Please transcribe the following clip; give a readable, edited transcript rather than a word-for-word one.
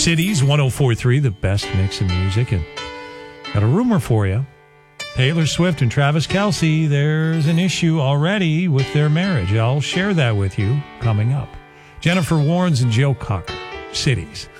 Cities 104.3, the best mix of music. And got a rumor for you. Taylor Swift and Travis Kelce, there's an issue already with their marriage. I'll share that with you coming up. Jennifer Warnes and Joe Cocker, Cities.